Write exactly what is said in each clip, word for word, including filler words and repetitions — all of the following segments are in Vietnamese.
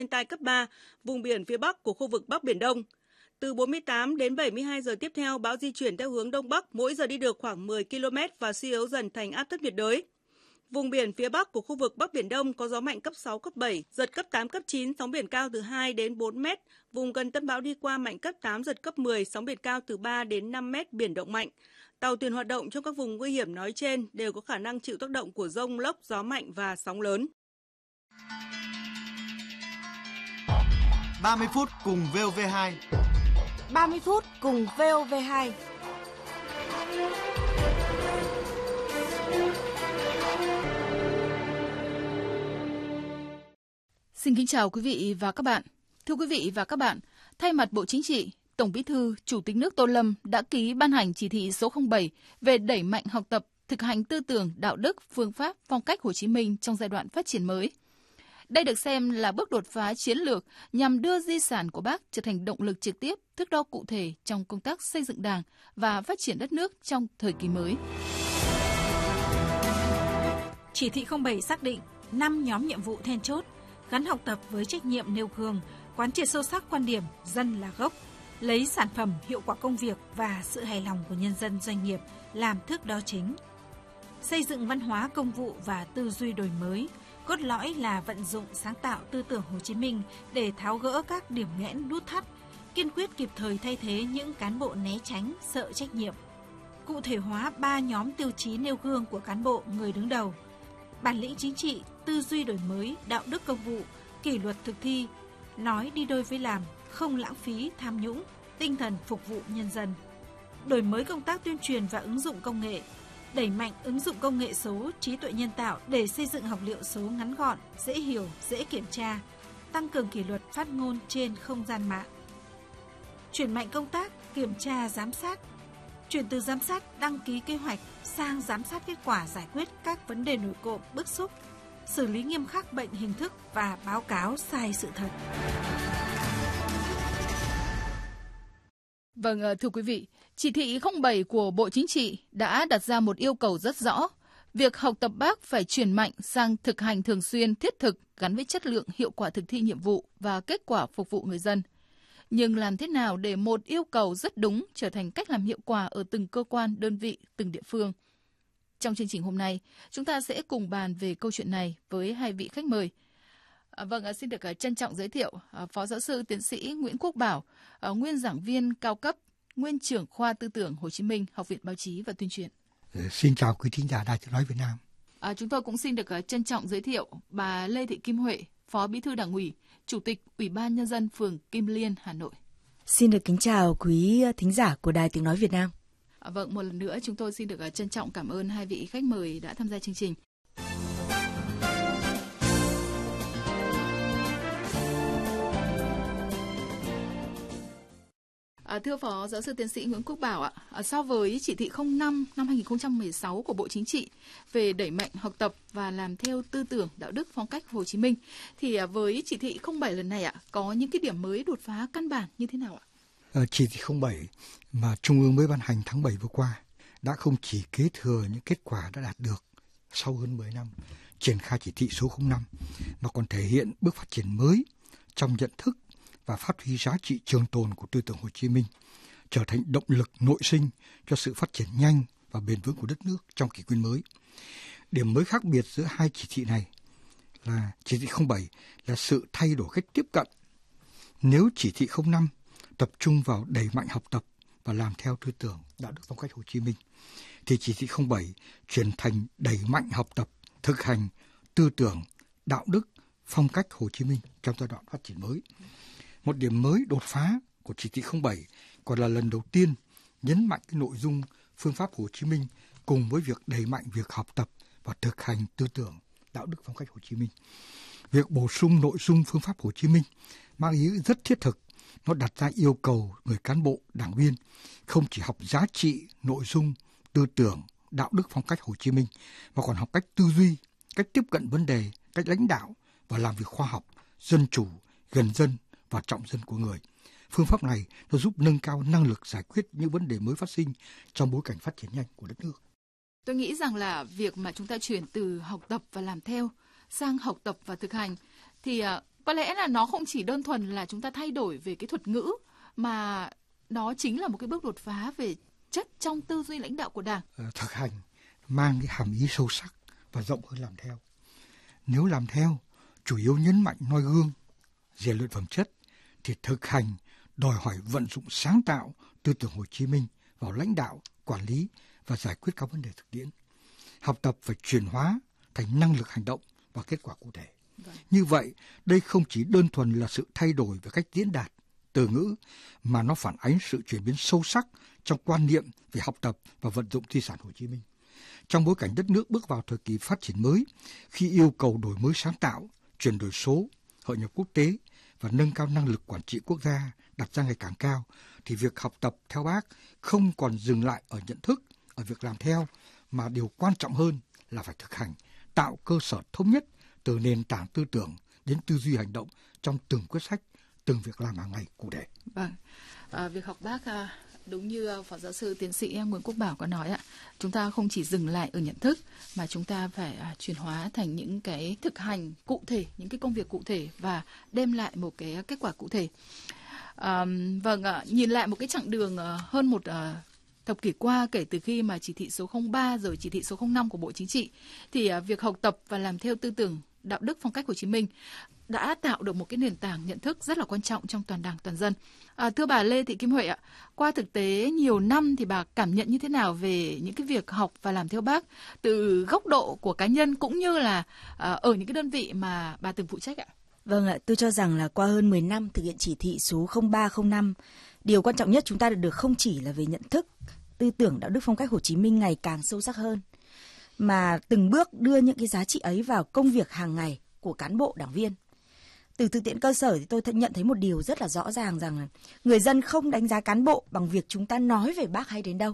thiên tai cấp ba, vùng biển phía Bắc của khu vực Bắc Biển Đông. Từ bốn mươi tám đến bảy mươi hai giờ tiếp theo, bão di chuyển theo hướng Đông Bắc, mỗi giờ đi được khoảng mười ki lô mét và suy yếu dần thành áp thấp nhiệt đới. Vùng biển phía Bắc của khu vực Bắc Biển Đông có gió mạnh cấp sáu, cấp bảy, giật cấp tám, cấp chín, sóng biển cao từ hai đến bốn mét. Vùng gần tâm bão đi qua mạnh cấp tám, giật cấp mười, sóng biển cao từ ba đến năm mét, biển động mạnh. Tàu thuyền hoạt động trong các vùng nguy hiểm nói trên đều có khả năng chịu tác động của dông, lốc, gió mạnh và sóng lớn. ba mươi phút cùng vê o vê hai. ba mươi phút cùng vê o vê hai. Xin kính chào quý vị và các bạn. Thưa quý vị và các bạn, thay mặt Bộ Chính trị, Tổng Bí thư, Chủ tịch nước Tô Lâm đã ký ban hành chỉ thị số không bảy về đẩy mạnh học tập, thực hành tư tưởng, đạo đức, phương pháp, phong cách Hồ Chí Minh trong giai đoạn phát triển mới. Đây được xem là bước đột phá chiến lược nhằm đưa di sản của Bác trở thành động lực trực tiếp, thước đo cụ thể trong công tác xây dựng Đảng và phát triển đất nước trong thời kỳ mới. Chỉ thị không bảy xác định năm nhóm nhiệm vụ then chốt, gắn học tập với trách nhiệm nêu gương, quán triệt sâu sắc quan điểm dân là gốc, lấy sản phẩm, hiệu quả công việc và sự hài lòng của nhân dân doanh nghiệp làm thước đo chính. Xây dựng văn hóa công vụ và tư duy đổi mới, cốt lõi là vận dụng sáng tạo tư tưởng Hồ Chí Minh để tháo gỡ các điểm nghẽn nút thắt, kiên quyết kịp thời thay thế những cán bộ né tránh, sợ trách nhiệm. Cụ thể hóa ba nhóm tiêu chí nêu gương của cán bộ người đứng đầu: bản lĩnh chính trị, tư duy đổi mới, đạo đức công vụ, kỷ luật thực thi, nói đi đôi với làm, không lãng phí, tham nhũng, tinh thần phục vụ nhân dân. Đổi mới công tác tuyên truyền và ứng dụng công nghệ, đẩy mạnh ứng dụng công nghệ số, trí tuệ nhân tạo để xây dựng học liệu số ngắn gọn, dễ hiểu, dễ kiểm tra, tăng cường kỷ luật phát ngôn trên không gian mạng. Chuyển mạnh công tác kiểm tra giám sát, chuyển từ giám sát đăng ký kế hoạch sang giám sát kết quả giải quyết các vấn đề nổi cộm bức xúc, xử lý nghiêm khắc bệnh hình thức và báo cáo sai sự thật. Vâng, thưa quý vị, chỉ thị không bảy của Bộ Chính trị đã đặt ra một yêu cầu rất rõ. Việc học tập Bác phải chuyển mạnh sang thực hành thường xuyên, thiết thực, gắn với chất lượng, hiệu quả thực thi nhiệm vụ và kết quả phục vụ người dân. Nhưng làm thế nào để một yêu cầu rất đúng trở thành cách làm hiệu quả ở từng cơ quan, đơn vị, từng địa phương? Trong chương trình hôm nay, chúng ta sẽ cùng bàn về câu chuyện này với hai vị khách mời. À, vâng, xin được trân trọng giới thiệu à, Phó Giáo sư Tiến sĩ Nguyễn Quốc Bảo, à, nguyên giảng viên cao cấp, nguyên trưởng khoa tư tưởng Hồ Chí Minh, Học viện Báo chí và Tuyên truyền. Xin chào quý thính giả Đài Tiếng nói Việt Nam. À, chúng tôi cũng xin được uh, trân trọng giới thiệu bà Lê Thị Kim Huệ, Phó Bí thư Đảng ủy, Chủ tịch Ủy ban Nhân dân phường Kim Liên, Hà Nội. Xin được kính chào quý thính giả của Đài Tiếng nói Việt Nam. À, vâng, một lần nữa chúng tôi xin được uh, trân trọng cảm ơn hai vị khách mời đã tham gia chương trình. À, thưa Phó Giáo sư Tiến sĩ Nguyễn Quốc Bảo ạ, à, so với chỉ thị không năm năm hai nghìn không trăm mười sáu của Bộ Chính trị về đẩy mạnh học tập và làm theo tư tưởng, đạo đức, phong cách Hồ Chí Minh, thì à, với chỉ thị không bảy lần này ạ, có những cái điểm mới đột phá căn bản như thế nào ạ? À, chỉ thị không bảy mà Trung ương mới ban hành tháng bảy vừa qua đã không chỉ kế thừa những kết quả đã đạt được sau hơn mười năm triển khai chỉ thị số không năm, mà còn thể hiện bước phát triển mới trong nhận thức và phát huy giá trị trường tồn của tư tưởng Hồ Chí Minh, trở thành động lực nội sinh cho sự phát triển nhanh và bền vững của đất nước trong kỷ nguyên mới. Điểm mới khác biệt giữa hai chỉ thị này là chỉ thị không bảy là sự thay đổi cách tiếp cận. Nếu chỉ thị không năm tập trung vào đẩy mạnh học tập và làm theo tư tưởng, đạo đức, phong cách Hồ Chí Minh, thì chỉ thị không bảy chuyển thành đẩy mạnh học tập, thực hành tư tưởng, đạo đức, phong cách Hồ Chí Minh trong giai đoạn phát triển mới. Một điểm mới đột phá của chỉ thị không bảy còn là lần đầu tiên nhấn mạnh cái nội dung phương pháp Hồ Chí Minh cùng với việc đẩy mạnh việc học tập và thực hành tư tưởng, đạo đức, phong cách Hồ Chí Minh. Việc bổ sung nội dung phương pháp Hồ Chí Minh mang ý nghĩa rất thiết thực. Nó đặt ra yêu cầu người cán bộ, đảng viên không chỉ học giá trị, nội dung, tư tưởng, đạo đức, phong cách Hồ Chí Minh, mà còn học cách tư duy, cách tiếp cận vấn đề, cách lãnh đạo và làm việc khoa học, dân chủ, gần dân và trọng dân của người. Phương pháp này nó giúp nâng cao năng lực giải quyết những vấn đề mới phát sinh trong bối cảnh phát triển nhanh của đất nước. Tôi nghĩ rằng là việc mà chúng ta chuyển từ học tập và làm theo sang học tập và thực hành thì Có lẽ là nó không chỉ đơn thuần là chúng ta thay đổi về cái thuật ngữ, mà nó chính là một cái bước đột phá về chất trong tư duy lãnh đạo của Đảng. Thực hành mang cái hàm ý sâu sắc và rộng hơn làm theo. Nếu làm theo chủ yếu nhấn mạnh noi gương, rèn luyện phẩm chất, thì thực hành đòi hỏi vận dụng sáng tạo tư tưởng Hồ Chí Minh vào lãnh đạo, quản lý và giải quyết các vấn đề thực tiễn. Học tập phải chuyển hóa thành năng lực hành động và kết quả cụ thể. Vâng. Như vậy, đây không chỉ đơn thuần là sự thay đổi về cách diễn đạt, từ ngữ, mà nó phản ánh sự chuyển biến sâu sắc trong quan niệm về học tập và vận dụng di sản Hồ Chí Minh. Trong bối cảnh đất nước bước vào thời kỳ phát triển mới, khi yêu cầu đổi mới sáng tạo, chuyển đổi số, hội nhập quốc tế và nâng cao năng lực quản trị quốc gia đặt ra ngày càng cao, thì việc học tập theo Bác không còn dừng lại ở nhận thức, ở việc làm theo, mà điều quan trọng hơn là phải thực hành, tạo cơ sở thống nhất từ nền tảng tư tưởng đến tư duy hành động trong từng quyết sách, từng việc làm hàng ngày cụ thể. Vâng, à, việc học Bác à, đúng như Phó Giáo sư Tiến sĩ Nguyễn Quốc Bảo có nói ạ, chúng ta không chỉ dừng lại ở nhận thức mà chúng ta phải à, chuyển hóa thành những cái thực hành cụ thể, những cái công việc cụ thể và đem lại một cái kết quả cụ thể. À, vâng, à, nhìn lại một cái chặng đường à, hơn một à, thập kỷ qua kể từ khi mà chỉ thị số không ba rồi chỉ thị số không năm của Bộ Chính trị, thì à, việc học tập và làm theo tư tưởng đạo đức phong cách Hồ Chí Minh đã tạo được một cái nền tảng nhận thức rất là quan trọng trong toàn Đảng, toàn dân. À, thưa bà Lê Thị Kim Huệ ạ, qua thực tế nhiều năm thì bà cảm nhận như thế nào về những cái việc học và làm theo Bác từ góc độ của cá nhân cũng như là à, ở những cái đơn vị mà bà từng phụ trách ạ? Vâng ạ, tôi cho rằng là qua hơn mười năm thực hiện chỉ thị số không ba không năm, điều quan trọng nhất chúng ta đạt được không chỉ là về nhận thức, tư tưởng đạo đức phong cách Hồ Chí Minh ngày càng sâu sắc hơn, mà từng bước đưa những cái giá trị ấy vào công việc hàng ngày của cán bộ đảng viên. Từ thực tiễn cơ sở thì tôi nhận thấy một điều rất là rõ ràng rằng là người dân không đánh giá cán bộ bằng việc chúng ta nói về Bác hay đến đâu,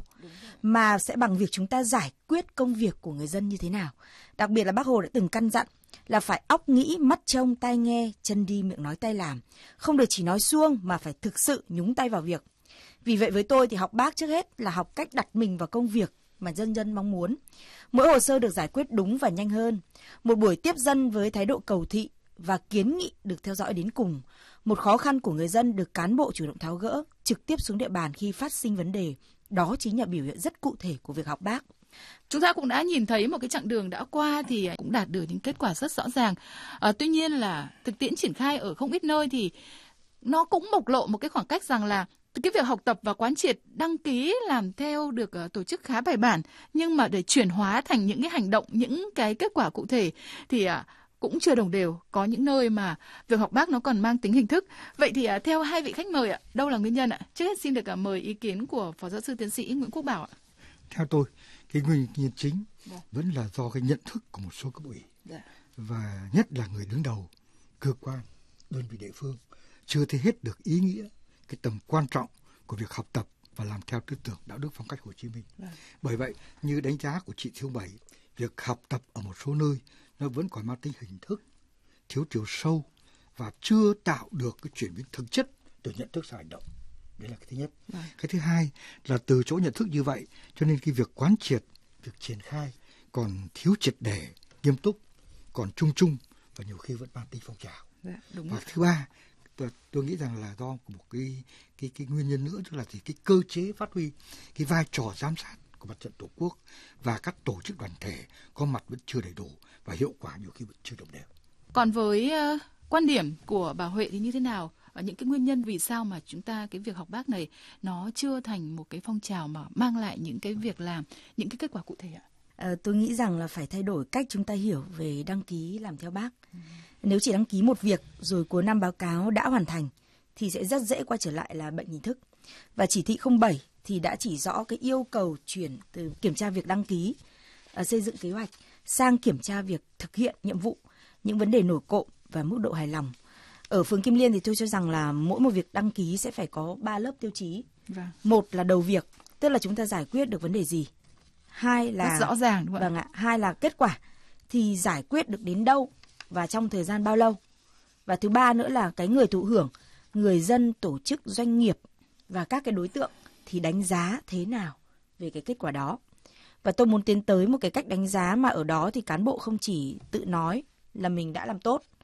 mà sẽ bằng việc chúng ta giải quyết công việc của người dân như thế nào. Đặc biệt là Bác Hồ đã từng căn dặn là phải óc nghĩ, mắt trông, tai nghe, chân đi, miệng nói, tay làm. Không được chỉ nói suông mà phải thực sự nhúng tay vào việc. Vì vậy với tôi thì học Bác trước hết là học cách đặt mình vào công việc mà dân dân mong muốn. Mỗi hồ sơ được giải quyết đúng và nhanh hơn. Một buổi tiếp dân với thái độ cầu thị và kiến nghị được theo dõi đến cùng. Một khó khăn của người dân được cán bộ chủ động tháo gỡ, trực tiếp xuống địa bàn khi phát sinh vấn đề. Đó chính là biểu hiện rất cụ thể của việc học Bác. Chúng ta cũng đã nhìn thấy một cái chặng đường đã qua thì cũng đạt được những kết quả rất rõ ràng. À, tuy nhiên là thực tiễn triển khai ở không ít nơi thì nó cũng bộc lộ một cái khoảng cách rằng là cái việc học tập và quán triệt đăng ký làm theo được uh, tổ chức khá bài bản, nhưng mà để chuyển hóa thành những cái hành động, những cái kết quả cụ thể thì uh, cũng chưa đồng đều. Có những nơi mà việc học Bác nó còn mang tính hình thức. Vậy thì uh, theo hai vị khách mời ạ, đâu là nguyên nhân ạ? Trước hết xin được uh, mời ý kiến của Phó Giáo sư Tiến sĩ Nguyễn Quốc Bảo ạ. Theo tôi, cái nguyên nhân chính dạ. vẫn là do cái nhận thức của một số cấp ủy dạ. và nhất là người đứng đầu cơ quan, đơn vị địa phương chưa thấy hết được ý nghĩa, cái tầm quan trọng của việc học tập và làm theo tư tưởng đạo đức phong cách Hồ Chí Minh. Dạ. Bởi vậy, như đánh giá của chị Thiếu Bảy, việc học tập ở một số nơi nó vẫn còn mang tính hình thức, thiếu chiều sâu và chưa tạo được cái chuyển biến thực chất từ nhận thức sang hành động. Đấy là cái thứ nhất. Dạ. Cái thứ hai là từ chỗ nhận thức như vậy, cho nên cái việc quán triệt, việc triển khai còn thiếu triệt để, nghiêm túc, còn chung chung và nhiều khi vẫn mang tính phong trào. Dạ, đúng. Và thứ ba, tôi, tôi nghĩ rằng là do một cái cái cái nguyên nhân nữa, tức là gì? Cái cơ chế phát huy cái vai trò giám sát của Mặt trận Tổ quốc và các tổ chức đoàn thể có mặt vẫn chưa đầy đủ và hiệu quả nhiều khi vẫn chưa đồng đều. Còn với uh, quan điểm của bà Huệ thì như thế nào? Và những cái nguyên nhân vì sao mà chúng ta cái việc học Bác này nó chưa thành một cái phong trào mà mang lại những cái việc làm, những cái kết quả cụ thể ạ? À, tôi nghĩ rằng là phải thay đổi cách chúng ta hiểu về đăng ký làm theo Bác. Ừ. Nếu chỉ đăng ký một việc rồi cuối năm báo cáo đã hoàn thành thì sẽ rất dễ quay trở lại là bệnh hình thức. Và chỉ thị không bảy thì đã chỉ rõ cái yêu cầu chuyển từ kiểm tra việc đăng ký, uh, xây dựng kế hoạch sang kiểm tra việc thực hiện nhiệm vụ, những vấn đề nổi cộm và mức độ hài lòng. Ở phường Kim Liên thì tôi cho rằng là mỗi một việc đăng ký sẽ phải có ba lớp tiêu chí. Vâng. Một là đầu việc, tức là chúng ta giải quyết được vấn đề gì. Hai là rất rõ ràng đúng không ạ? Vâng ạ. Hai là kết quả thì giải quyết được đến đâu và trong thời gian bao lâu. Và thứ ba nữa là cái người thụ hưởng, người dân, tổ chức, doanh nghiệp và các cái đối tượng thì đánh giá thế nào về cái kết quả đó. Và tôi muốn tiến tới một cái cách đánh giá mà ở đó thì cán bộ không chỉ tự nói là mình đã làm tốt,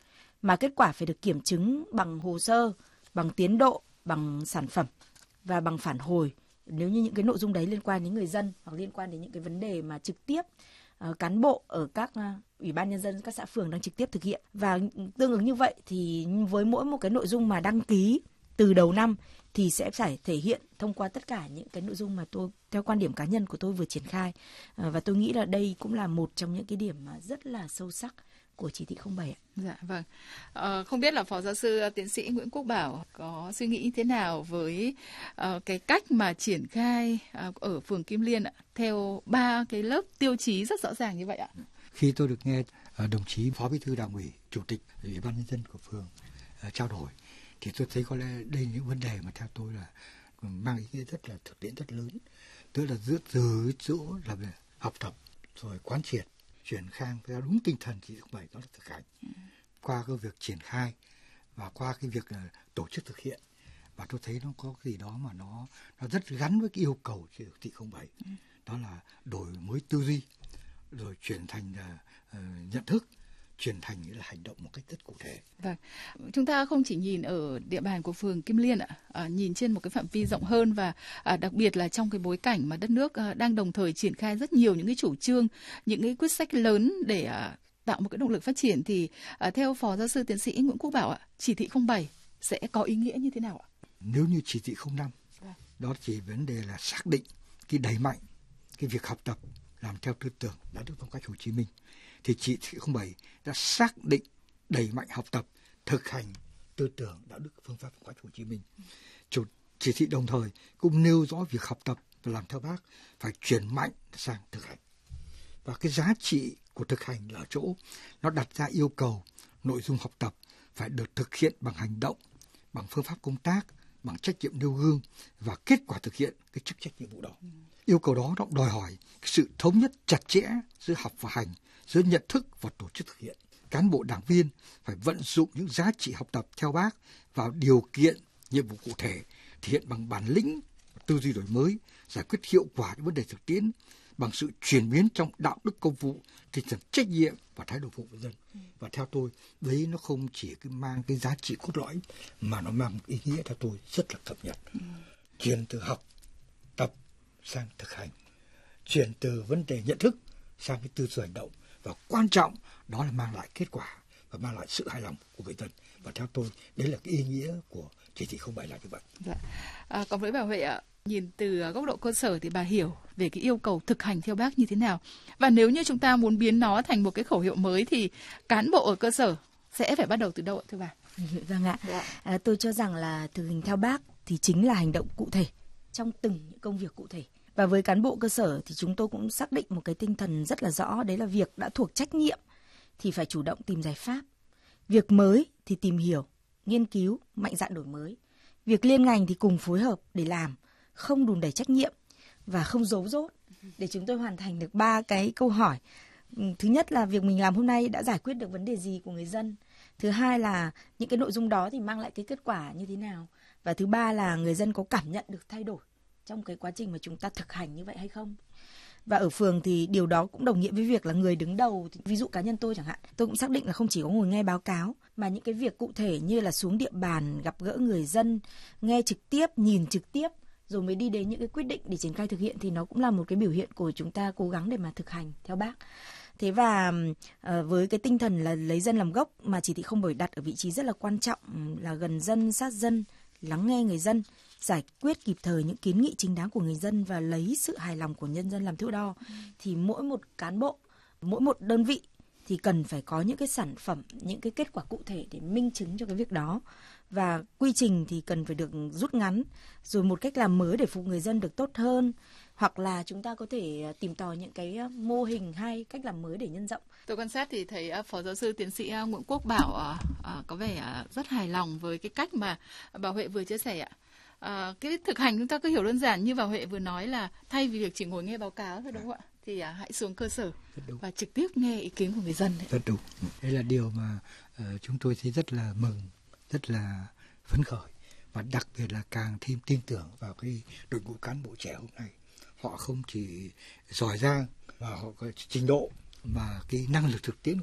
mà kết quả phải được kiểm chứng bằng hồ sơ, bằng tiến độ, bằng sản phẩm và bằng phản hồi. Nếu như những cái nội dung đấy liên quan đến người dân hoặc liên quan đến những cái vấn đề mà trực tiếp uh, cán bộ ở các uh, ủy ban nhân dân, các xã phường đang trực tiếp thực hiện. Và tương ứng như vậy thì với mỗi một cái nội dung mà đăng ký từ đầu năm thì sẽ phải thể hiện thông qua tất cả những cái nội dung mà tôi, theo quan điểm cá nhân của tôi vừa triển khai. Uh, và tôi nghĩ là đây cũng là một trong những cái điểm mà rất là sâu sắc của chỉ thị không bảy. Dạ vâng. À, không biết là Phó Giáo sư Tiến sĩ Nguyễn Quốc Bảo có suy nghĩ thế nào với uh, cái cách mà triển khai uh, ở phường Kim Liên ạ, theo ba cái lớp tiêu chí rất rõ ràng như vậy ạ? Khi tôi được nghe uh, đồng chí Phó Bí thư Đảng ủy, Chủ tịch Ủy ban nhân dân của phường uh, trao đổi, thì tôi thấy có lẽ đây là những vấn đề mà theo tôi là mang ý nghĩa rất là thực tiễn, rất lớn. Tức là giữa từ chỗ là về học tập rồi quán triệt, chuyển khai theo đúng tinh thần chỉ thị không bảy, đó là thực hành. Ừ. Qua cái việc triển khai và qua cái việc uh, tổ chức thực hiện, và tôi thấy nó có cái gì đó mà nó nó rất gắn với cái yêu cầu chỉ thị không bảy. Ừ. Đó là đổi mới tư duy, rồi chuyển thành uh, uh, nhận thức, chuyển thành nghĩa là hành động một cách rất cụ thể. Vâng, chúng ta không chỉ nhìn ở địa bàn của phường Kim Liên ạ, à, nhìn trên một cái phạm vi rộng hơn và à, đặc biệt là trong cái bối cảnh mà đất nước à, đang đồng thời triển khai rất nhiều những cái chủ trương, những cái quyết sách lớn để à, tạo một cái động lực phát triển, thì à, theo Phó Giáo sư Tiến sĩ Nguyễn Quốc Bảo ạ, chỉ thị không bảy sẽ có ý nghĩa như thế nào ạ? Nếu như chỉ thị không năm, à. đó chỉ vấn đề là xác định cái đẩy mạnh cái việc học tập làm theo tư tưởng đạo đức phong cách Hồ Chí Minh, thì chỉ thị không bảy đã xác định đẩy mạnh học tập, thực hành tư tưởng đạo đức phương pháp phong cách Hồ Chí Minh. Chủ chỉ thị đồng thời cũng nêu rõ việc học tập và làm theo Bác phải chuyển mạnh sang thực hành. Và cái giá trị của thực hành là ở chỗ nó đặt ra yêu cầu nội dung học tập phải được thực hiện bằng hành động, bằng phương pháp công tác, bằng trách nhiệm nêu gương và kết quả thực hiện cái chức trách nhiệm vụ đó. Yêu cầu đó nó đòi hỏi sự thống nhất chặt chẽ giữa học và hành, giữa nhận thức và tổ chức thực hiện. Cán bộ đảng viên phải vận dụng những giá trị học tập theo Bác vào điều kiện nhiệm vụ cụ thể, thể hiện bằng bản lĩnh, tư duy đổi mới, giải quyết hiệu quả những vấn đề thực tiễn, bằng sự chuyển biến trong đạo đức công vụ, tinh thần trách nhiệm và thái độ phục vụ dân. Và theo tôi, đấy nó không chỉ cái mang cái giá trị cốt lõi mà nó mang ý nghĩa theo tôi rất là cập nhật. Chuyển từ học tập sang thực hành, chuyển từ vấn đề nhận thức sang cái tư duy hành động, và quan trọng đó là mang lại kết quả và mang lại sự hài lòng của người dân. Và theo tôi, đấy là cái ý nghĩa của chỉ thị không bảy là như vậy. Dạ. À, còn với bà Huệ ạ, nhìn từ góc độ cơ sở thì bà hiểu về cái yêu cầu thực hành theo Bác như thế nào? Và nếu như chúng ta muốn biến nó thành một cái khẩu hiệu mới thì cán bộ ở cơ sở sẽ phải bắt đầu từ đâu ạ thưa bà? Vâng ạ. Dạ. À, tôi cho rằng là thực hành theo Bác thì chính là hành động cụ thể trong từng những công việc cụ thể. Và với cán bộ cơ sở thì chúng tôi cũng xác định một cái tinh thần rất là rõ, đấy là việc đã thuộc trách nhiệm thì phải chủ động tìm giải pháp. Việc mới thì tìm hiểu, nghiên cứu, mạnh dạn đổi mới. Việc liên ngành thì cùng phối hợp để làm, không đùn đẩy trách nhiệm và không giấu dốt, để chúng tôi hoàn thành được ba cái câu hỏi. Thứ nhất là việc mình làm hôm nay đã giải quyết được vấn đề gì của người dân. Thứ hai là những cái nội dung đó thì mang lại cái kết quả như thế nào. Và thứ ba là người dân có cảm nhận được thay đổi trong cái quá trình mà chúng ta thực hành như vậy hay không. Và ở phường thì điều đó cũng đồng nghĩa với việc là người đứng đầu, ví dụ cá nhân tôi chẳng hạn, tôi cũng xác định là không chỉ có ngồi nghe báo cáo, mà những cái việc cụ thể như là xuống địa bàn, gặp gỡ người dân, nghe trực tiếp, nhìn trực tiếp, rồi mới đi đến những cái quyết định để triển khai thực hiện, thì nó cũng là một cái biểu hiện của chúng ta cố gắng để mà thực hành theo Bác. Thế và uh, với cái tinh thần là lấy dân làm gốc mà chỉ thị không bảy đặt ở vị trí rất là quan trọng là gần dân, sát dân, lắng nghe người dân, giải quyết kịp thời những kiến nghị chính đáng của người dân và lấy sự hài lòng của nhân dân làm thước đo, ừ. thì mỗi một cán bộ, mỗi một đơn vị thì cần phải có những cái sản phẩm, những cái kết quả cụ thể để minh chứng cho cái việc đó. Và quy trình thì cần phải được rút ngắn, rồi một cách làm mới để phục vụ người dân được tốt hơn. Hoặc là chúng ta có thể tìm tòi những cái mô hình hay cách làm mới để nhân rộng. Tôi quan sát thì thấy Phó Giáo sư Tiến sĩ Nguyễn Quốc Bảo có vẻ rất hài lòng với cái cách mà bà Huệ vừa chia sẻ ạ. À, cái thực hành chúng ta cứ hiểu đơn giản như bà Huệ vừa nói là thay vì việc chỉ ngồi nghe báo cáo thôi, đúng không ạ? Thì à, hãy xuống cơ sở và trực tiếp nghe ý kiến của người dân. Đấy. Rất đúng. Đây là điều mà uh, chúng tôi thấy rất là mừng, rất là phấn khởi, và đặc biệt là càng thêm tin tưởng vào cái đội ngũ cán bộ trẻ hôm nay. Họ không chỉ giỏi giang và họ có trình độ, mà cái năng lực thực tiễn của họ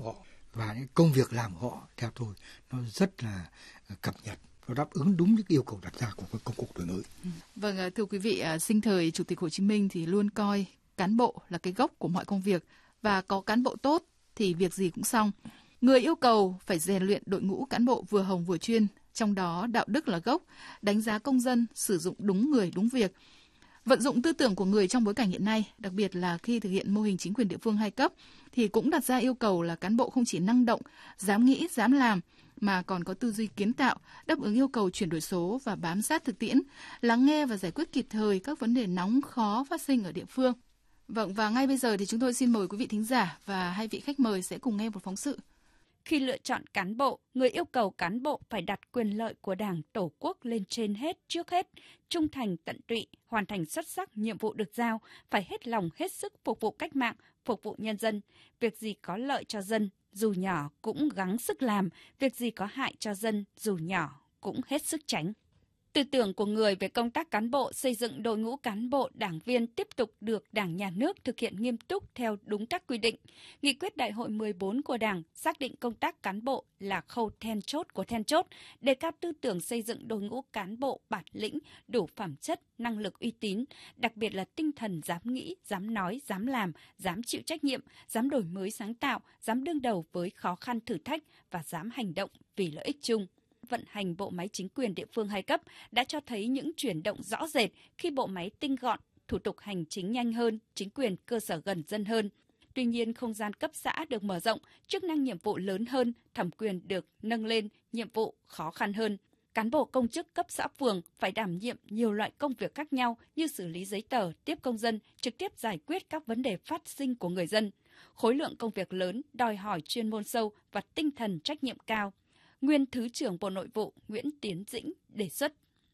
và những công việc làm của họ theo tôi nó rất là cập nhật, nó đáp ứng đúng những yêu cầu đặt ra của công cuộc đổi mới. Vâng, thưa quý vị, sinh thời Chủ tịch Hồ Chí Minh thì luôn coi cán bộ là cái gốc của mọi công việc, và có cán bộ tốt thì việc gì cũng xong. Người yêu cầu phải rèn luyện đội ngũ cán bộ vừa hồng vừa chuyên, trong đó đạo đức là gốc, đánh giá công dân, sử dụng đúng người đúng việc. Vận dụng tư tưởng của người trong bối cảnh hiện nay, đặc biệt là khi thực hiện mô hình chính quyền địa phương hai cấp, thì cũng đặt ra yêu cầu là cán bộ không chỉ năng động, dám nghĩ, dám làm, mà còn có tư duy kiến tạo, đáp ứng yêu cầu chuyển đổi số và bám sát thực tiễn, lắng nghe và giải quyết kịp thời các vấn đề nóng khó phát sinh ở địa phương. Vâng, và ngay bây giờ thì chúng tôi xin mời quý vị thính giả và hai vị khách mời sẽ cùng nghe một phóng sự. Khi lựa chọn cán bộ, người yêu cầu cán bộ phải đặt quyền lợi của Đảng, Tổ quốc lên trên hết, trước hết, trung thành tận tụy, hoàn thành xuất sắc nhiệm vụ được giao, phải hết lòng hết sức phục vụ cách mạng, phục vụ nhân dân. Việc gì có lợi cho dân, dù nhỏ cũng gắng sức làm, việc gì có hại cho dân, dù nhỏ cũng hết sức tránh. Tư tưởng của người về công tác cán bộ, xây dựng đội ngũ cán bộ, đảng viên tiếp tục được Đảng, Nhà nước thực hiện nghiêm túc theo đúng các quy định. Nghị quyết Đại hội mười bốn của Đảng xác định công tác cán bộ là khâu then chốt của then chốt, đề cao tư tưởng xây dựng đội ngũ cán bộ bản lĩnh, đủ phẩm chất, năng lực uy tín, đặc biệt là tinh thần dám nghĩ, dám nói, dám làm, dám chịu trách nhiệm, dám đổi mới sáng tạo, dám đương đầu với khó khăn thử thách và dám hành động vì lợi ích chung. Vận hành bộ máy chính quyền địa phương hai cấp đã cho thấy những chuyển động rõ rệt khi bộ máy tinh gọn, thủ tục hành chính nhanh hơn, chính quyền cơ sở gần dân hơn. Tuy nhiên, không gian cấp xã được mở rộng, chức năng nhiệm vụ lớn hơn, thẩm quyền được nâng lên, nhiệm vụ khó khăn hơn. Cán bộ công chức cấp xã phường phải đảm nhiệm nhiều loại công việc khác nhau như xử lý giấy tờ, tiếp công dân, trực tiếp giải quyết các vấn đề phát sinh của người dân. Khối lượng công việc lớn đòi hỏi chuyên môn sâu và tinh thần trách nhiệm cao. Nguyên Thứ trưởng Bộ Nội vụ Nguyễn Tiến Dĩnh đề xuất.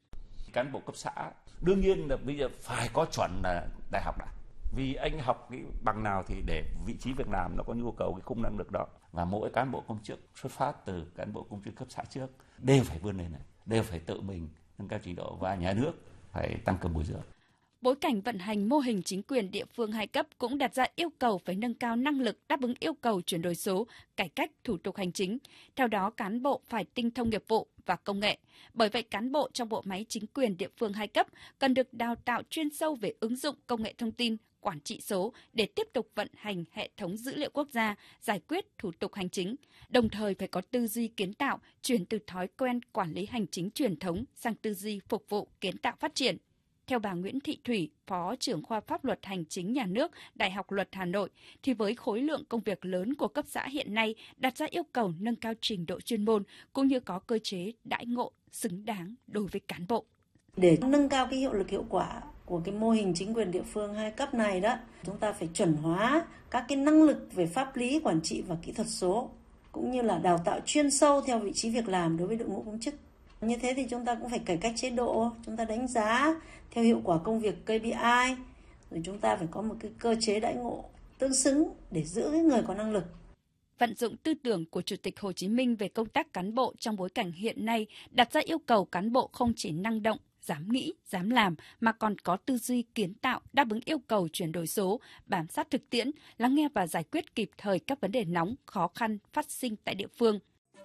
Cán bộ cấp xã đương nhiên là bây giờ phải có chuẩn là đại học đã. Vì anh học cái bằng nào thì để vị trí việc làm nó có nhu cầu cái khung năng lực đó. Và mỗi cán bộ công chức xuất phát từ cán bộ công chức cấp xã trước đều phải vươn lên này, đều phải tự mình nâng cao trình độ, và nhà nước phải tăng cường bồi dưỡng. Bối cảnh vận hành mô hình chính quyền địa phương hai cấp cũng đặt ra yêu cầu phải nâng cao năng lực đáp ứng yêu cầu chuyển đổi số, cải cách thủ tục hành chính. Theo đó, cán bộ phải tinh thông nghiệp vụ và công nghệ. Bởi vậy, cán bộ trong bộ máy chính quyền địa phương hai cấp cần được đào tạo chuyên sâu về ứng dụng công nghệ thông tin, quản trị số để tiếp tục vận hành hệ thống dữ liệu quốc gia, giải quyết thủ tục hành chính. Đồng thời phải có tư duy kiến tạo, chuyển từ thói quen quản lý hành chính truyền thống sang tư duy phục vụ kiến tạo phát triển. Theo bà Nguyễn Thị Thủy, Phó trưởng khoa Pháp luật Hành chính Nhà nước, Đại học Luật Hà Nội, thì với khối lượng công việc lớn của cấp xã hiện nay đặt ra yêu cầu nâng cao trình độ chuyên môn cũng như có cơ chế đãi ngộ xứng đáng đối với cán bộ. Để nâng cao cái hiệu lực hiệu quả của cái mô hình chính quyền địa phương hai cấp này đó, chúng ta phải chuẩn hóa các cái năng lực về pháp lý, quản trị và kỹ thuật số, cũng như là đào tạo chuyên sâu theo vị trí việc làm đối với đội ngũ công chức. Như thế thì chúng ta cũng phải cải cách chế độ, chúng ta đánh giá theo hiệu quả công việc K P I, rồi chúng ta phải có một cái cơ chế đãi ngộ tương xứng để giữ cái người có năng lực. Vận dụng tư tưởng của Chủ tịch Hồ Chí Minh về công tác cán bộ trong bối cảnh hiện nay đặt ra yêu cầu cán bộ không chỉ năng động, dám nghĩ, dám làm mà còn có tư duy kiến tạo, đáp ứng yêu cầu chuyển đổi số, bám sát thực tiễn, lắng nghe và giải quyết kịp thời các vấn đề nóng, khó khăn phát sinh tại địa phương.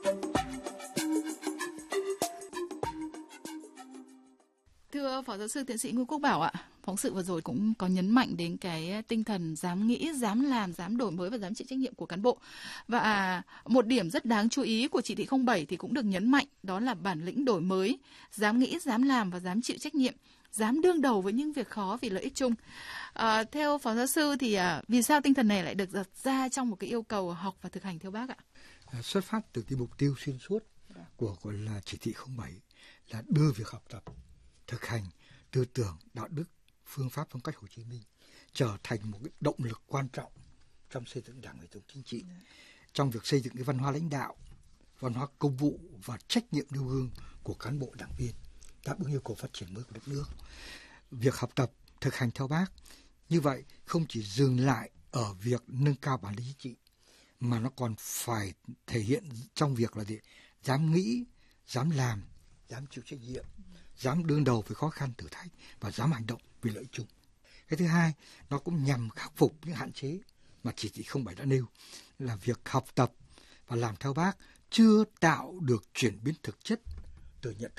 Thưa Phó Giáo sư Tiến sĩ Ngô Quốc Bảo ạ, phóng sự vừa rồi cũng có nhấn mạnh đến cái tinh thần dám nghĩ, dám làm, dám đổi mới và dám chịu trách nhiệm của cán bộ. Và một điểm rất đáng chú ý của chỉ thị không bảy thì cũng được nhấn mạnh, đó là bản lĩnh đổi mới, dám nghĩ, dám làm và dám chịu trách nhiệm, dám đương đầu với những việc khó vì lợi ích chung. À, theo Phó Giáo sư thì à, vì sao tinh thần này lại được đặt ra trong một cái yêu cầu học và thực hành theo bác ạ? À, xuất phát từ cái mục tiêu xuyên suốt của gọi là chỉ thị không bảy là đưa việc học tập, thực hành tư tưởng, đạo đức, phương pháp phong cách Hồ Chí Minh trở thành một cái động lực quan trọng trong xây dựng Đảng, hệ thống chính trị, trong việc xây dựng cái văn hóa lãnh đạo, văn hóa công vụ và trách nhiệm nêu gương của cán bộ đảng viên, đáp ứng yêu cầu phát triển mới của đất nước. Việc học tập, thực hành theo bác như vậy không chỉ dừng lại ở việc nâng cao bản lĩnh chính trị, mà nó còn phải thể hiện trong việc là gì? Dám nghĩ, dám làm, dám chịu trách nhiệm, dám đương đầu với khó khăn thử thách và dám hành động vì lợi ích chung. Cái thứ hai, nó cũng nhằm khắc phục những hạn chế mà chỉ thị không bảy đã nêu, là việc học tập và làm theo Bác chưa tạo được chuyển biến thực chất từ nhận thức